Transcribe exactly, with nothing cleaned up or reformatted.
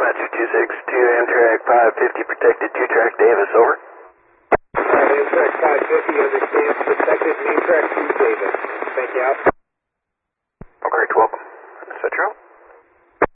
Dispatcher two six two, Amtrak five fifty, protected two track Davis, over. Amtrak five fifty understands protected Amtrak two Davis. Thank you.